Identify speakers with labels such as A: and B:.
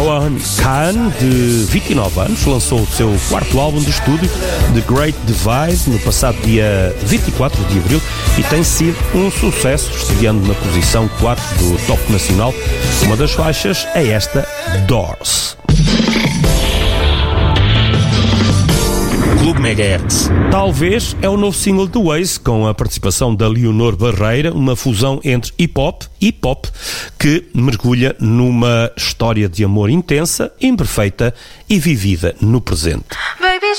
A: Khan, de 29 anos, lançou o seu quarto álbum de estúdio, The Great Divide, no passado dia 24 de abril, e tem sido um sucesso, estreando na posição 4 do top nacional. Uma das faixas é esta, Doors. Clube Megahertz. Talvez é o novo single do Waze, com a participação da Leonor Barreira, uma fusão entre hip-hop e pop, que mergulha numa história de amor intensa, imperfeita e vivida no presente.